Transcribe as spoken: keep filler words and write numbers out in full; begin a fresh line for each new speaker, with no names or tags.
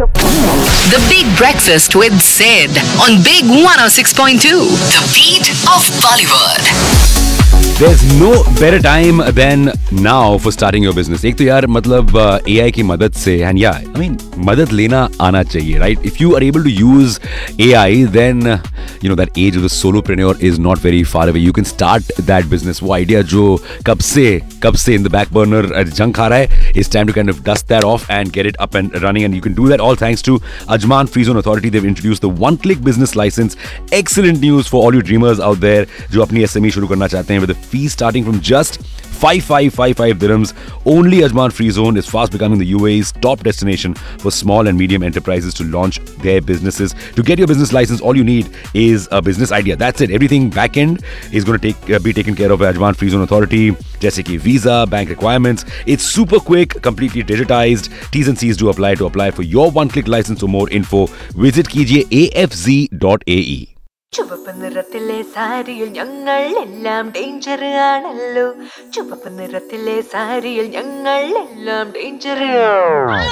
The Big Breakfast with Sid on Big one oh six point two. The beat of Bollywood.
There's no better time than now for starting your business. एक तो यार मतलब A I की मदद से and yeah, I mean मदद लेना आना चाहिए, right? If you are able to use A I, then you know that age of the solopreneur is not very far away. You can start that business. वो idea जो कब से कब से in the back burner जंग खा रहा है, it's time to kind of dust that off and get it up and running. And you can do that all thanks to Ajman Free Zone Authority. They've introduced the one-click business license. Excellent news for all you dreamers out there जो अपनी S M E शुरू करना चाहते हैं with a fee starting from just five thousand five hundred fifty-five dirhams. Only Ajman Free Zone is fast becoming the U A E's top destination for small and medium enterprises to launch their businesses. To get your business license, all you need is a business idea. That's it. Everything back end is going to take uh, be taken care of by Ajman Free Zone Authority. Jaise ki visa, bank requirements. It's super quick, completely digitized. T's and C's do apply. To apply for your one-click license. For more info, visit kijiye A F Z dot A E.
ചുവപ്പ് നിറത്തിലെ സാരിയിൽ ഞങ്ങൾ എല്ലാം danger ആണല്ലോ ചുവപ്പ് നിറത്തിലെ സാരിയിൽ ഞങ്ങൾ എല്ലാം danger